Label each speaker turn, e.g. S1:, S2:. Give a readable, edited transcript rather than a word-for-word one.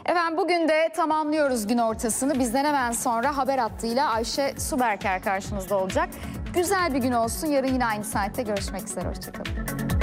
S1: Efendim bugün de tamamlıyoruz gün ortasını. Bizden hemen sonra haber hattıyla Ayşe Suberker karşınızda olacak. Güzel bir gün olsun. Yarın yine aynı saatte görüşmek üzere. Hoşçakalın.